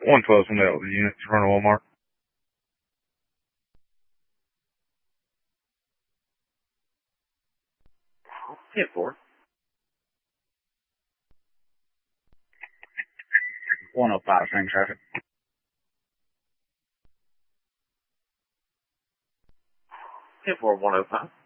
112 from the unit in front of Walmart. Hit 4. 105, same traffic. Hit 4, 105.